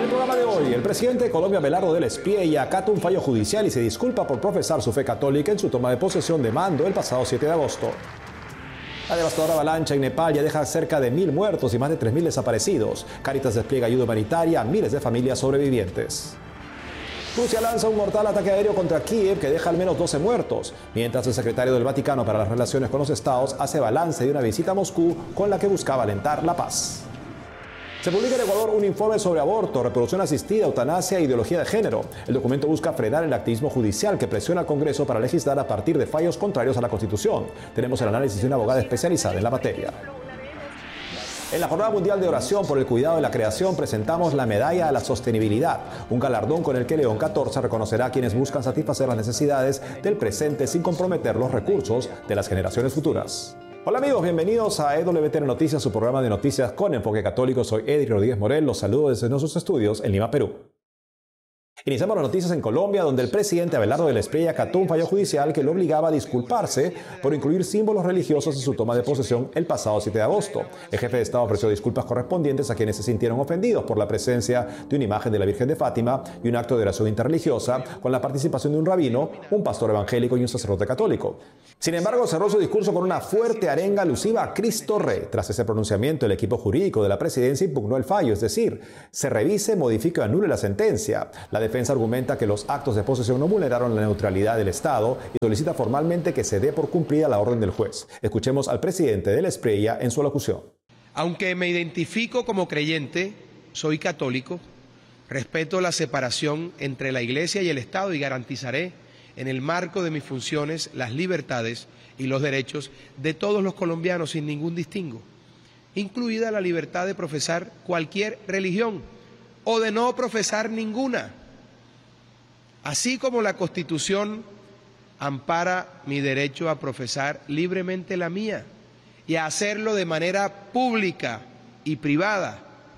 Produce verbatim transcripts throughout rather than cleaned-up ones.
programa de hoy, el presidente de Colombia, Abelardo del Espriella, acata un fallo judicial y se disculpa por profesar su fe católica en su toma de posesión de mando el pasado siete de agosto. La devastadora avalancha en Nepal ya deja cerca de mil muertos y más de tres mil desaparecidos. Cáritas despliega ayuda humanitaria a miles de familias sobrevivientes. Rusia lanza un mortal ataque aéreo contra Kiev que deja al menos doce muertos, mientras el secretario del Vaticano para las relaciones con los estados hace balance de una visita a Moscú con la que buscaba alentar la paz. Se publica en Ecuador un informe sobre aborto, reproducción asistida, eutanasia e ideología de género. El documento busca frenar el activismo judicial que presiona al Congreso para legislar a partir de fallos contrarios a la Constitución. Tenemos el análisis de una abogada especializada en la materia. En la Jornada Mundial de Oración por el Cuidado de la Creación presentamos la Medalla a la Sostenibilidad, un galardón con el que León catorce reconocerá a quienes buscan satisfacer las necesidades del presente sin comprometer los recursos de las generaciones futuras. Hola amigos, bienvenidos a E W T N Noticias, su programa de noticias con enfoque católico. Soy Edric Rodríguez Morel, los saludo desde nuestros estudios en Lima, Perú. Iniciamos las noticias en Colombia, donde el presidente Abelardo del Espriella acató un fallo judicial que lo obligaba a disculparse por incluir símbolos religiosos en su toma de posesión el pasado siete de agosto. El jefe de Estado ofreció disculpas correspondientes a quienes se sintieron ofendidos por la presencia de una imagen de la Virgen de Fátima y un acto de oración interreligiosa con la participación de un rabino, un pastor evangélico y un sacerdote católico. Sin embargo, cerró su discurso con una fuerte arenga alusiva a Cristo Rey. Tras ese pronunciamiento, el equipo jurídico de la presidencia impugnó el fallo, es decir, se revise, modifique o anule la sentencia. La defensa argumenta que los actos de posesión no vulneraron la neutralidad del Estado y solicita formalmente que se dé por cumplida la orden del juez. Escuchemos al presidente del Espriella en su alocución. Aunque me identifico como creyente, soy católico, respeto la separación entre la Iglesia y el Estado y garantizaré, en el marco de mis funciones, las libertades y los derechos de todos los colombianos sin ningún distingo, incluida la libertad de profesar cualquier religión o de no profesar ninguna, así como la Constitución ampara mi derecho a profesar libremente la mía y a hacerlo de manera pública y privada.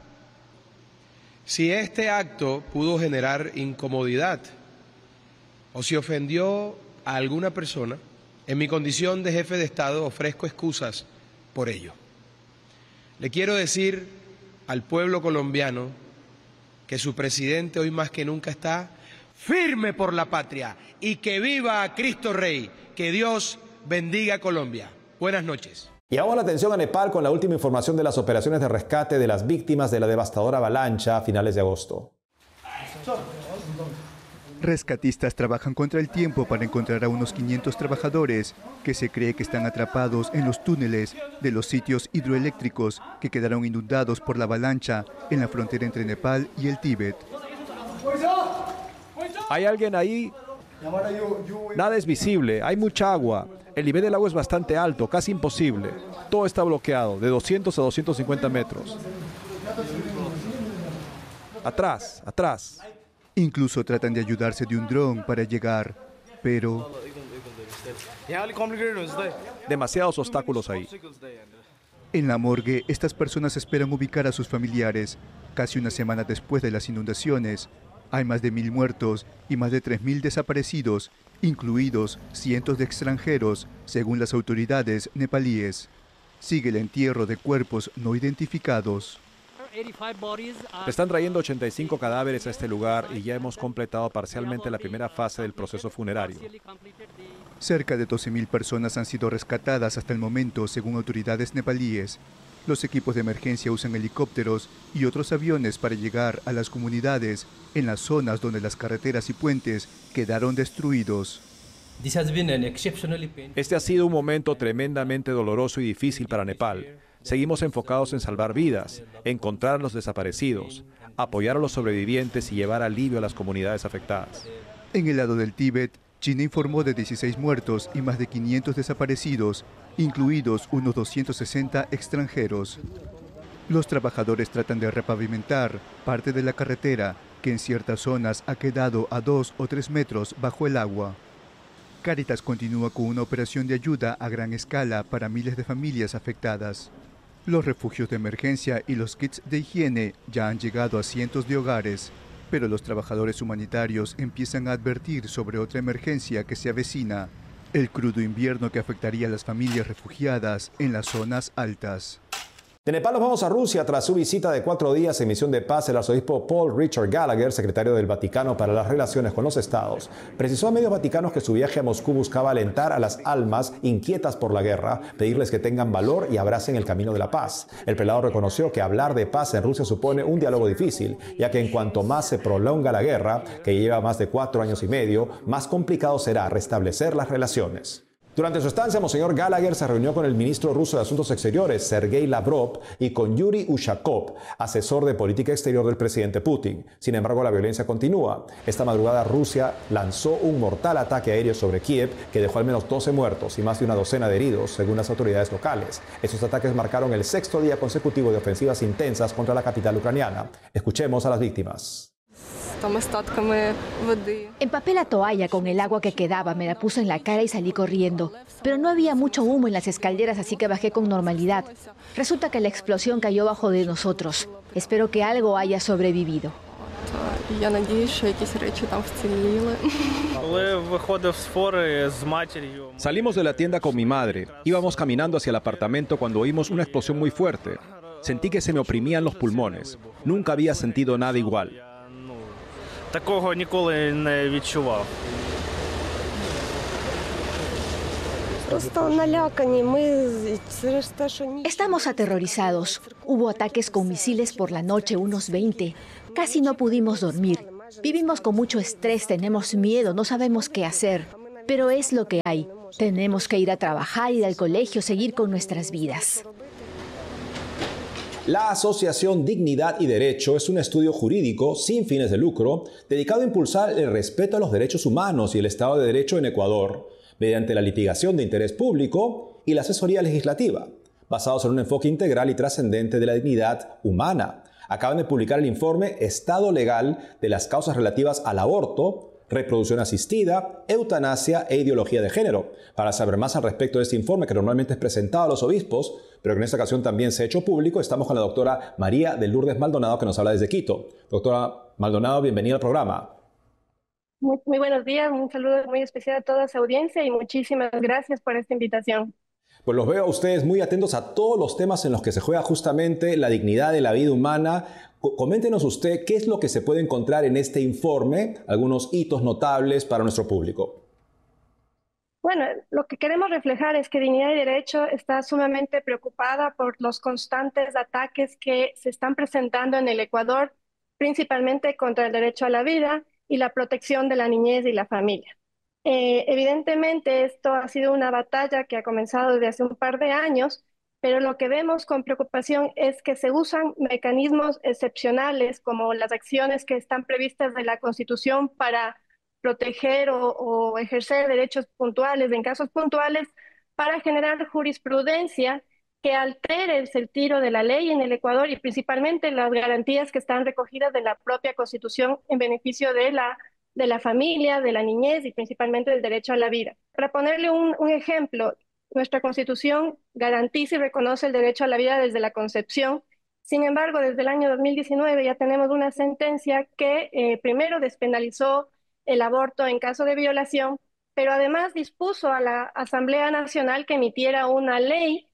Si este acto pudo generar incomodidad o si ofendió a alguna persona, en mi condición de jefe de Estado ofrezco excusas por ello. Le quiero decir al pueblo colombiano que su presidente hoy más que nunca está firme por la patria y que viva Cristo Rey. Que Dios bendiga a Colombia. Buenas noches. Y ahora la atención a Nepal con la última información de las operaciones de rescate de las víctimas de la devastadora avalancha a finales de agosto. Rescatistas trabajan contra el tiempo para encontrar a unos quinientos trabajadores que se cree que están atrapados en los túneles de los sitios hidroeléctricos que quedaron inundados por la avalancha en la frontera entre Nepal y el Tíbet. ¿Hay alguien ahí? Nada es visible, hay mucha agua. El nivel del agua es bastante alto, casi imposible. Todo está bloqueado, de doscientos a doscientos cincuenta metros. Atrás, atrás. Incluso tratan de ayudarse de un dron para llegar, pero demasiados obstáculos ahí. En la morgue, estas personas esperan ubicar a sus familiares. Casi una semana después de las inundaciones, hay más de mil muertos y más de tres mil desaparecidos, incluidos cientos de extranjeros, según las autoridades nepalíes. Sigue el entierro de cuerpos no identificados. Están trayendo ochenta y cinco cadáveres a este lugar y ya hemos completado parcialmente la primera fase del proceso funerario. Cerca de doce mil personas han sido rescatadas hasta el momento, según autoridades nepalíes. Los equipos de emergencia usan helicópteros y otros aviones para llegar a las comunidades en las zonas donde las carreteras y puentes quedaron destruidos. Este ha sido un momento tremendamente doloroso y difícil para Nepal. Seguimos enfocados en salvar vidas, encontrar a los desaparecidos, apoyar a los sobrevivientes y llevar alivio a las comunidades afectadas. En el lado del Tíbet, China informó de dieciséis muertos y más de quinientos desaparecidos, incluidos unos doscientos sesenta extranjeros. Los trabajadores tratan de repavimentar parte de la carretera que en ciertas zonas ha quedado a dos o tres metros bajo el agua. Cáritas continúa con una operación de ayuda a gran escala para miles de familias afectadas. Los refugios de emergencia y los kits de higiene ya han llegado a cientos de hogares, pero los trabajadores humanitarios empiezan a advertir sobre otra emergencia que se avecina: el crudo invierno que afectaría a las familias refugiadas en las zonas altas. De Nepal nos vamos a Rusia. Tras su visita de cuatro días en misión de paz, el arzobispo Paul Richard Gallagher, secretario del Vaticano para las relaciones con los estados, precisó a medios vaticanos que su viaje a Moscú buscaba alentar a las almas inquietas por la guerra, pedirles que tengan valor y abracen el camino de la paz. El prelado reconoció que hablar de paz en Rusia supone un diálogo difícil, ya que en cuanto más se prolonga la guerra, que lleva más de cuatro años y medio, más complicado será restablecer las relaciones. Durante su estancia, Monseñor Gallagher se reunió con el ministro ruso de Asuntos Exteriores, Sergei Lavrov, y con Yuri Ushakov, asesor de política exterior del presidente Putin. Sin embargo, la violencia continúa. Esta madrugada, Rusia lanzó un mortal ataque aéreo sobre Kiev que dejó al menos doce muertos y más de una docena de heridos, según las autoridades locales. Estos ataques marcaron el sexto día consecutivo de ofensivas intensas contra la capital ucraniana. Escuchemos a las víctimas. Empapé la toalla con el agua que quedaba, me la puse en la cara y salí corriendo. Pero no había mucho humo en las escaleras, así que bajé con normalidad. Resulta que la explosión cayó bajo de nosotros. Espero que algo haya sobrevivido. Salimos de la tienda con mi madre. Íbamos caminando hacia el apartamento cuando oímos una explosión muy fuerte. Sentí que se me oprimían los pulmones. Nunca había sentido nada igual. Такого ніколи не відчував. Estamos aterrorizados. Hubo ataques con misiles por la noche, unos veinte. Casi no pudimos dormir. Vivimos con mucho estrés, tenemos miedo, no sabemos qué hacer. Pero es lo que hay. Tenemos que ir a trabajar, ir al colegio, seguir con nuestras vidas. La Asociación Dignidad y Derecho es un estudio jurídico sin fines de lucro dedicado a impulsar el respeto a los derechos humanos y el Estado de Derecho en Ecuador, mediante la litigación de interés público y la asesoría legislativa, basados en un enfoque integral y trascendente de la dignidad humana. Acaban de publicar el informe Estado Legal de las causas relativas al aborto, reproducción asistida, eutanasia e ideología de género. Para saber más al respecto de este informe, que normalmente es presentado a los obispos, pero que en esta ocasión también se ha hecho público, estamos con la doctora María de Lourdes Maldonado, que nos habla desde Quito. Doctora Maldonado, bienvenida al programa. Muy, muy buenos días, un saludo muy especial a toda su audiencia y muchísimas gracias por esta invitación. Pues los veo a ustedes muy atentos a todos los temas en los que se juega justamente la dignidad de la vida humana. Coméntenos usted qué es lo que se puede encontrar en este informe, algunos hitos notables para nuestro público. Bueno, lo que queremos reflejar es que Dignidad y Derecho está sumamente preocupada por los constantes ataques que se están presentando en el Ecuador, principalmente contra el derecho a la vida y la protección de la niñez y la familia. Eh, evidentemente, esto ha sido una batalla que ha comenzado desde hace un par de años, pero lo que vemos con preocupación es que se usan mecanismos excepcionales como las acciones que están previstas de la Constitución para proteger o, o ejercer derechos puntuales en casos puntuales para generar jurisprudencia que altere el sentido de la ley en el Ecuador y principalmente las garantías que están recogidas en la propia Constitución en beneficio de la, de la familia, de la niñez y principalmente del derecho a la vida. Para ponerle un, un ejemplo, nuestra Constitución garantiza y reconoce el derecho a la vida desde la concepción. Sin embargo, desde el año dos mil diecinueve ya tenemos una sentencia que eh, primero despenalizó el aborto en caso de violación, pero además dispuso a la Asamblea Nacional que emitiera una ley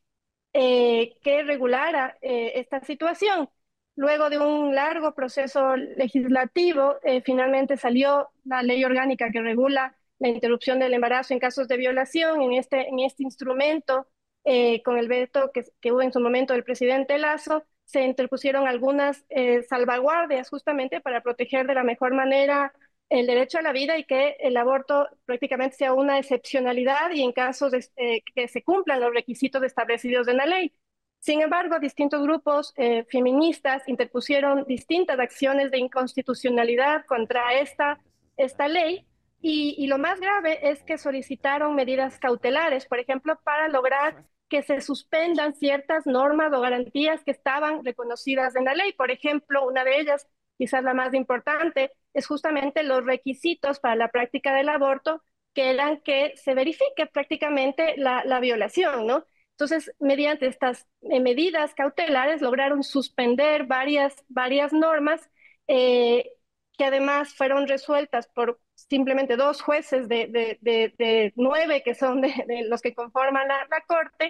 eh, que regulara eh, esta situación. Luego de un largo proceso legislativo, eh, finalmente salió la ley orgánica que regula la interrupción del embarazo en casos de violación. En este, en este instrumento, eh, con el veto que, que hubo en su momento del presidente Lasso, se interpusieron algunas eh, salvaguardias justamente para proteger de la mejor manera el derecho a la vida y que el aborto prácticamente sea una excepcionalidad y en casos de, eh, que se cumplan los requisitos establecidos en la ley. Sin embargo, distintos grupos eh, feministas interpusieron distintas acciones de inconstitucionalidad contra esta, esta ley y, y lo más grave es que solicitaron medidas cautelares, por ejemplo, para lograr que se suspendan ciertas normas o garantías que estaban reconocidas en la ley. Por ejemplo, una de ellas, quizás la más importante, es justamente los requisitos para la práctica del aborto, que eran que se verifique prácticamente la, la violación, ¿no? Entonces, mediante estas eh, medidas cautelares lograron suspender varias, varias normas eh, que además fueron resueltas por simplemente dos jueces de, de, de, de nueve que son de, de los que conforman la, la Corte,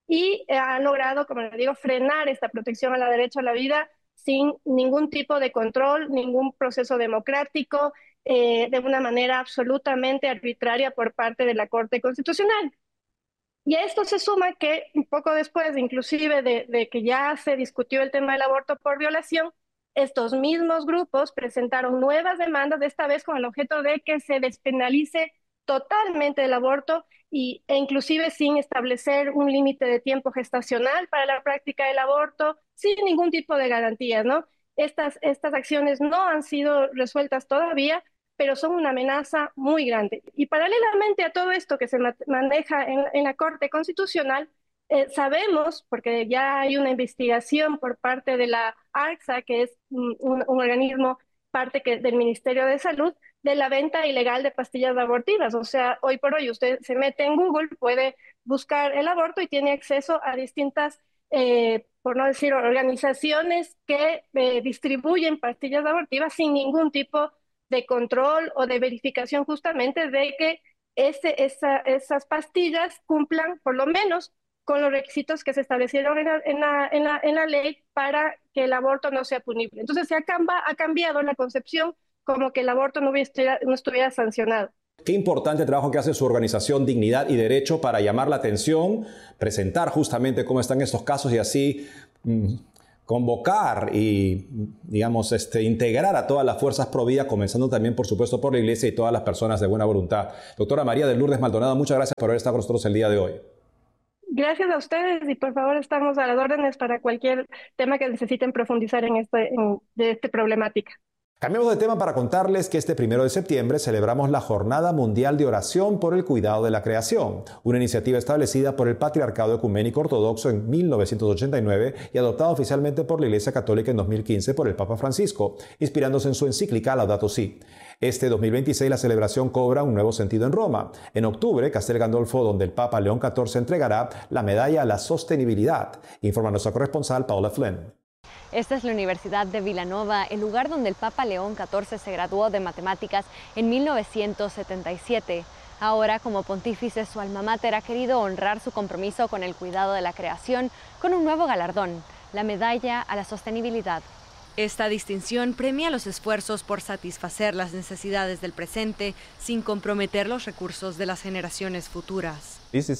y eh, ha logrado, como le digo, frenar esta protección a la derecho a la vida sin ningún tipo de control, ningún proceso democrático, eh, de una manera absolutamente arbitraria por parte de la Corte Constitucional. Y a esto se suma que un poco después, inclusive de, de que ya se discutió el tema del aborto por violación, estos mismos grupos presentaron nuevas demandas, de esta vez con el objeto de que se despenalice totalmente el aborto y, e inclusive sin establecer un límite de tiempo gestacional para la práctica del aborto, sin ningún tipo de garantías, ¿no? Estas, estas acciones no han sido resueltas todavía, pero son una amenaza muy grande. Y paralelamente a todo esto que se ma maneja en, en la Corte Constitucional, eh, sabemos, porque ya hay una investigación por parte de la ARCSA, que es un, un, un organismo parte que, del Ministerio de Salud, de la venta ilegal de pastillas abortivas. O sea, hoy por hoy usted se mete en Google, puede buscar el aborto y tiene acceso a distintas, eh, por no decir, organizaciones que eh, distribuyen pastillas abortivas sin ningún tipo de control o de verificación justamente de que ese, esa, esas pastillas cumplan por lo menos con los requisitos que se establecieron en la, en la, en la, en la ley para que el aborto no sea punible. Entonces se ha, camba, ha cambiado la concepción como que el aborto no, hubiera, no estuviera sancionado. Qué importante trabajo que hace su organización Dignidad y Derecho para llamar la atención, presentar justamente cómo están estos casos y así mmm, convocar y, digamos, este, integrar a todas las fuerzas pro vida, comenzando también, por supuesto, por la Iglesia y todas las personas de buena voluntad. Doctora María de Lourdes Maldonado, muchas gracias por haber estado con nosotros el día de hoy. Gracias a ustedes y por favor estamos a las órdenes para cualquier tema que necesiten profundizar en, este, en de esta problemática. Cambiamos de tema para contarles que este primero de septiembre celebramos la Jornada Mundial de Oración por el Cuidado de la Creación, una iniciativa establecida por el Patriarcado Ecuménico Ortodoxo en mil novecientos ochenta y nueve y adoptada oficialmente por la Iglesia Católica en dos mil quince por el Papa Francisco, inspirándose en su encíclica Laudato Si. Este dos mil veintiséis la celebración cobra un nuevo sentido en Roma. En octubre, Castel Gandolfo, donde el Papa León catorce entregará la medalla a la sostenibilidad, informa nuestra corresponsal Paula Flynn. Esta es la Universidad de Villanova, el lugar donde el Papa León catorce se graduó de matemáticas en mil novecientos setenta y siete. Ahora, como pontífice, su alma mater ha querido honrar su compromiso con el cuidado de la creación con un nuevo galardón, la Medalla a la Sostenibilidad. Esta distinción premia los esfuerzos por satisfacer las necesidades del presente sin comprometer los recursos de las generaciones futuras. Es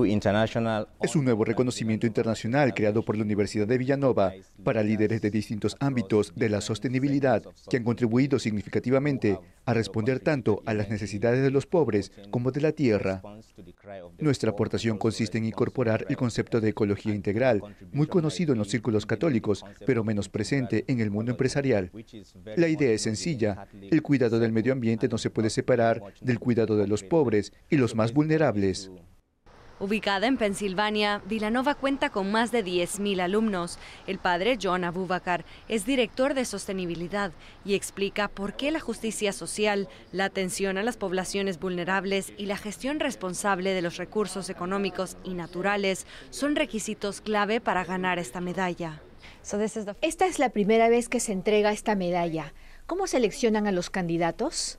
un nuevo reconocimiento internacional creado por la Universidad de Villanova para líderes de distintos ámbitos de la sostenibilidad que han contribuido significativamente a responder tanto a las necesidades de los pobres como de la tierra. Nuestra aportación consiste en incorporar el concepto de ecología integral, muy conocido en los círculos católicos, pero menos presente en el mundo empresarial. La idea es sencilla: el cuidado del medio ambiente no se puede separar del cuidado de los pobres y los más vulnerables. Ubicada en Pensilvania, Villanova cuenta con más de diez mil alumnos. El padre John Abubakar es director de sostenibilidad y explica por qué la justicia social, la atención a las poblaciones vulnerables y la gestión responsable de los recursos económicos y naturales son requisitos clave para ganar esta medalla. Esta es la primera vez que se entrega esta medalla. ¿Cómo seleccionan a los candidatos?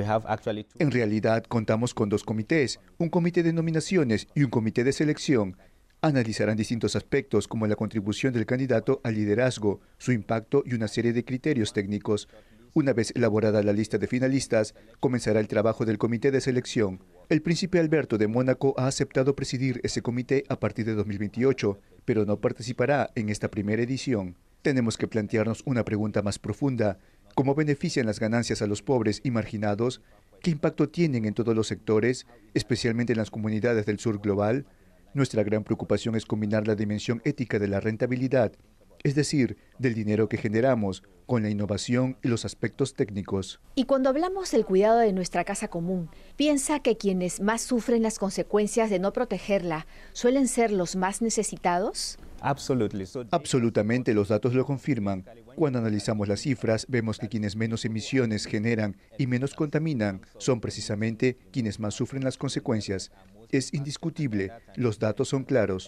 En realidad, contamos con dos comités, un comité de nominaciones y un comité de selección. Analizarán distintos aspectos como la contribución del candidato al liderazgo, su impacto y una serie de criterios técnicos. Una vez elaborada la lista de finalistas, comenzará el trabajo del comité de selección. El príncipe Alberto de Mónaco ha aceptado presidir ese comité a partir de dos mil veintiocho, pero no participará en esta primera edición. Tenemos que plantearnos una pregunta más profunda. ¿Cómo benefician las ganancias a los pobres y marginados? ¿Qué impacto tienen en todos los sectores, especialmente en las comunidades del sur global? Nuestra gran preocupación es combinar la dimensión ética de la rentabilidad, es decir, del dinero que generamos, con la innovación y los aspectos técnicos. Y cuando hablamos del cuidado de nuestra casa común, ¿piensa que quienes más sufren las consecuencias de no protegerla suelen ser los más necesitados? Absolutamente, los datos lo confirman. Cuando analizamos las cifras, vemos que quienes menos emisiones generan y menos contaminan son precisamente quienes más sufren las consecuencias. Es indiscutible, los datos son claros.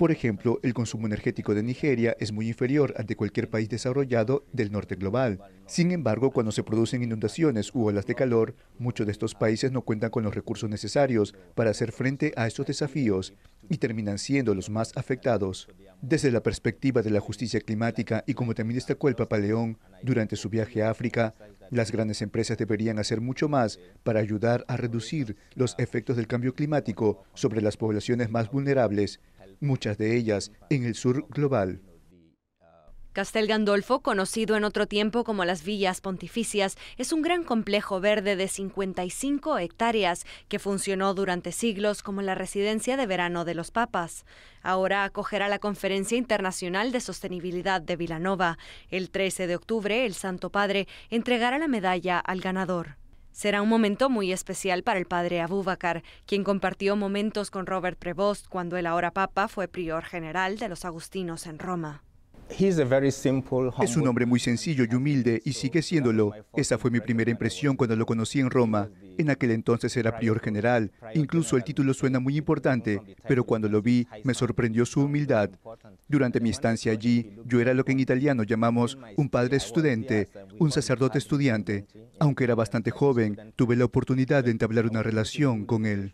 Por ejemplo, el consumo energético de Nigeria es muy inferior al de cualquier país desarrollado del norte global. Sin embargo, cuando se producen inundaciones u olas de calor, muchos de estos países no cuentan con los recursos necesarios para hacer frente a estos desafíos y terminan siendo los más afectados. Desde la perspectiva de la justicia climática y como también destacó el Papa León durante su viaje a África, las grandes empresas deberían hacer mucho más para ayudar a reducir los efectos del cambio climático sobre las poblaciones más vulnerables, muchas de ellas en el sur global. Castel Gandolfo, conocido en otro tiempo como las Villas Pontificias, es un gran complejo verde de cincuenta y cinco hectáreas que funcionó durante siglos como la residencia de verano de los papas. Ahora acogerá la Conferencia Internacional de Sostenibilidad de Vilanova. El trece de octubre, el Santo Padre entregará la medalla al ganador. Será un momento muy especial para el padre Abubakar, quien compartió momentos con Robert Prevost cuando el ahora papa fue prior general de los agustinos en Roma. Es un hombre muy sencillo y humilde y sigue siéndolo. Esa fue mi primera impresión cuando lo conocí en Roma. En aquel entonces era prior general. Incluso el título suena muy importante, pero cuando lo vi me sorprendió su humildad. Durante mi estancia allí, yo era lo que en italiano llamamos un padre estudiante, un sacerdote estudiante. Aunque era bastante joven, tuve la oportunidad de entablar una relación con él.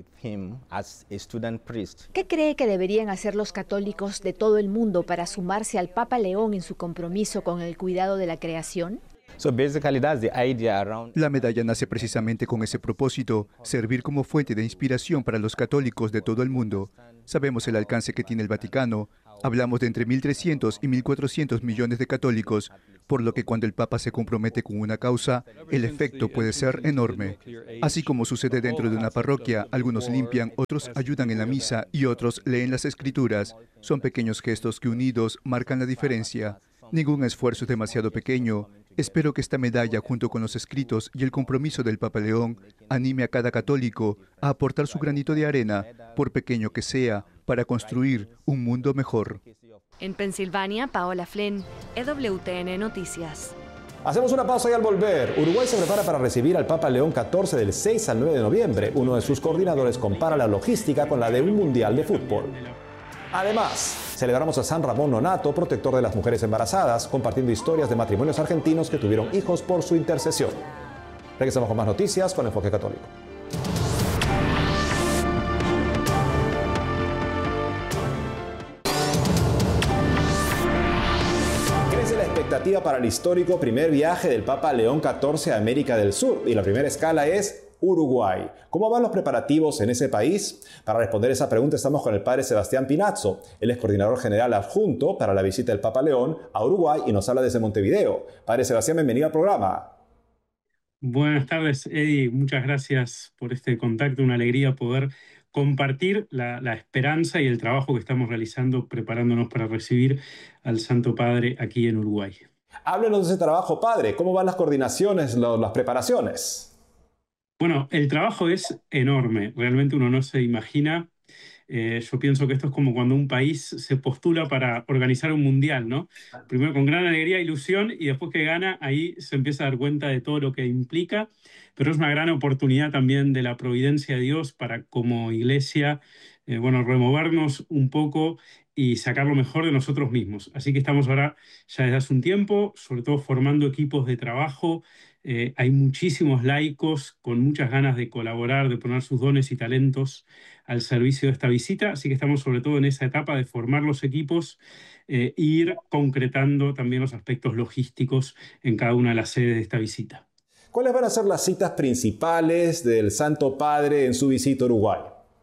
¿Qué cree que deberían hacer los católicos de todo el mundo para sumarse al Papa León en su compromiso con el cuidado de la creación? La medalla nace precisamente con ese propósito, servir como fuente de inspiración para los católicos de todo el mundo. Sabemos el alcance que tiene el Vaticano. Hablamos de entre mil trescientos y mil cuatrocientos millones de católicos, por lo que cuando el Papa se compromete con una causa, el efecto puede ser enorme. Así como sucede dentro de una parroquia, algunos limpian, otros ayudan en la misa y otros leen las Escrituras. Son pequeños gestos que unidos marcan la diferencia. Ningún esfuerzo es demasiado pequeño. Espero que esta medalla, junto con los escritos y el compromiso del Papa León, anime a cada católico a aportar su granito de arena, por pequeño que sea, para construir un mundo mejor. En Pensilvania, Paola Flynn, E W T N Noticias. Hacemos una pausa y al volver, Uruguay se prepara para recibir al Papa León catorce del seis al nueve de noviembre. Uno de sus coordinadores compara la logística con la de un mundial de fútbol. Además, celebramos a San Ramón Nonato, protector de las mujeres embarazadas, compartiendo historias de matrimonios argentinos que tuvieron hijos por su intercesión. Regresamos con más noticias con Enfoque Católico. Crece la expectativa para el histórico primer viaje del Papa León catorce a América del Sur, y la primera escala es Uruguay. ¿Cómo van los preparativos en ese país? Para responder esa pregunta estamos con el padre Sebastián Pinazzo. Él es coordinador general adjunto para la visita del Papa León a Uruguay y nos habla desde Montevideo. Padre Sebastián, bienvenido al programa. Buenas tardes, Eddie. Muchas gracias por este contacto. Una alegría poder compartir la, la esperanza y el trabajo que estamos realizando preparándonos para recibir al Santo Padre aquí en Uruguay. Háblenos de ese trabajo, padre. ¿Cómo van las coordinaciones, lo, las preparaciones? Bueno, el trabajo es enorme. Realmente uno no se imagina. Eh, yo pienso que esto es como cuando un país se postula para organizar un mundial, ¿no? Primero con gran alegría e ilusión y después que gana, ahí se empieza a dar cuenta de todo lo que implica. Pero es una gran oportunidad también de la providencia de Dios para como iglesia, eh, bueno, removernos un poco y sacar lo mejor de nosotros mismos. Así que estamos ahora ya desde hace un tiempo, sobre todo formando equipos de trabajo. Eh, hay muchísimos laicos con muchas ganas de colaborar, de poner sus dones y talentos al servicio de esta visita, así que estamos sobre todo en esa etapa de formar los equipos eh, e ir concretando también los aspectos logísticos en cada una de las sedes de esta visita. ¿Cuáles van a ser las citas principales del Santo Padre en su visita a Uruguay?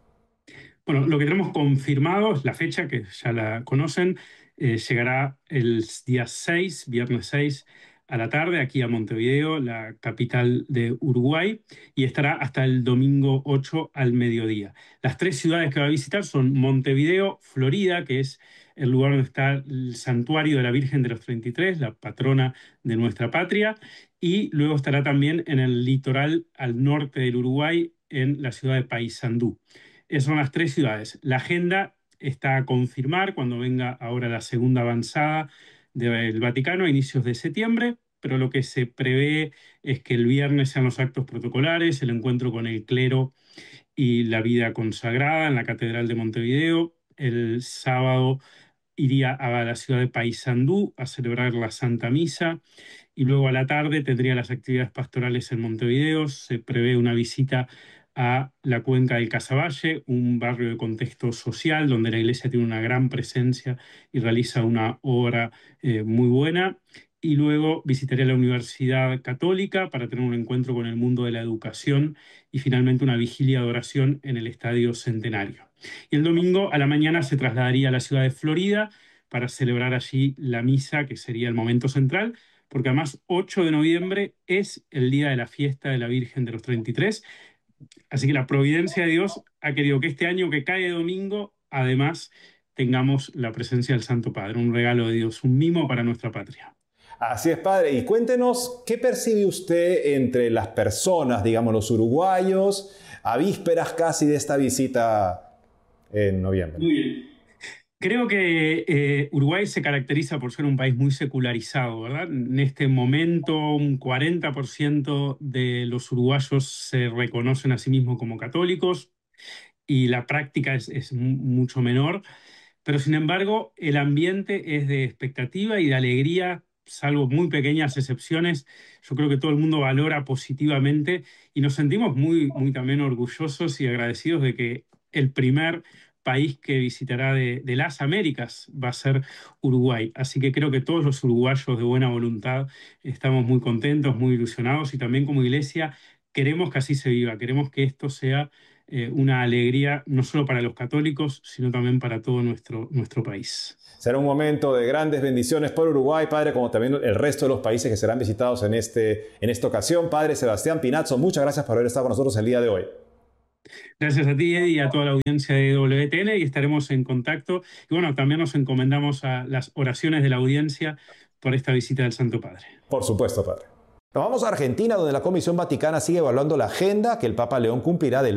Bueno, lo que tenemos confirmado es la fecha, que ya la conocen, eh, llegará el día seis, viernes seis, a la tarde, aquí a Montevideo, la capital de Uruguay, y estará hasta el domingo ocho al mediodía. Las tres ciudades que va a visitar son Montevideo, Florida, que es el lugar donde está el santuario de la Virgen de los treinta y tres, la patrona de nuestra patria, y luego estará también en el litoral al norte del Uruguay, en la ciudad de Paysandú. Esas son las tres ciudades. La agenda está a confirmar cuando venga ahora la segunda avanzada del Vaticano a inicios de septiembre, pero lo que se prevé es que el viernes sean los actos protocolares, el encuentro con el clero y la vida consagrada en la Catedral de Montevideo. El sábado iría a la ciudad de Paysandú a celebrar la Santa Misa y luego a la tarde tendría las actividades pastorales en Montevideo. Se prevé una visita a la cuenca del Casaballe, un barrio de contexto social donde la iglesia tiene una gran presencia y realiza una obra eh, muy buena. Y luego visitaría la Universidad Católica para tener un encuentro con el mundo de la educación y finalmente una vigilia de oración en el Estadio Centenario. Y el domingo a la mañana se trasladaría a la ciudad de Florida para celebrar allí la misa, que sería el momento central, porque además ocho de noviembre es el día de la fiesta de la Virgen de los treinta y tres. Así que la providencia de Dios ha querido que este año que cae domingo, además, tengamos la presencia del Santo Padre, un regalo de Dios, un mimo para nuestra patria. Así es, padre. Y cuéntenos, ¿qué percibe usted entre las personas, digamos, los uruguayos, a vísperas casi de esta visita en noviembre? Muy bien. Creo que eh, Uruguay se caracteriza por ser un país muy secularizado, ¿verdad? En este momento un cuarenta por ciento de los uruguayos se reconocen a sí mismos como católicos y la práctica es, es mucho menor, pero sin embargo el ambiente es de expectativa y de alegría, salvo muy pequeñas excepciones. Yo creo que todo el mundo valora positivamente y nos sentimos muy, muy también orgullosos y agradecidos de que el primer país que visitará de, de las Américas va a ser Uruguay. Así que creo que todos los uruguayos de buena voluntad estamos muy contentos, muy ilusionados y también como iglesia queremos que así se viva, queremos que esto sea eh, una alegría no solo para los católicos, sino también para todo nuestro, nuestro país. Será un momento de grandes bendiciones por Uruguay, padre, como también el resto de los países que serán visitados en, este, en esta ocasión. Padre Sebastián Pinazzo, muchas gracias por haber estado con nosotros el día de hoy. Gracias a ti, Eddie, y a toda la audiencia de W T N, y estaremos en contacto. Y bueno, también nos encomendamos a las oraciones de la audiencia por esta visita del Santo Padre. Por supuesto, padre. Nos vamos a Argentina, donde la Comisión Vaticana sigue evaluando la agenda que el Papa León cumplirá del